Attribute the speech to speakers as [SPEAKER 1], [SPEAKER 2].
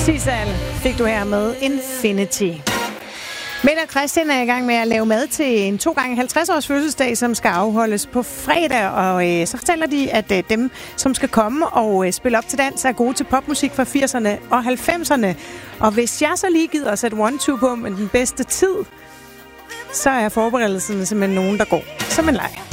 [SPEAKER 1] Sissal fik du her med Infinity. Mette og Christian er i gang med at lave mad til en 2x50-års fødselsdag, som skal afholdes på fredag. Og så fortæller de, at dem, som skal komme og spille op til dans, er gode til popmusik fra 80'erne og 90'erne. Og hvis jeg så lige gider at sætte One-Two på med den bedste tid, så er forberedelserne simpelthen nogen, der går som en leg.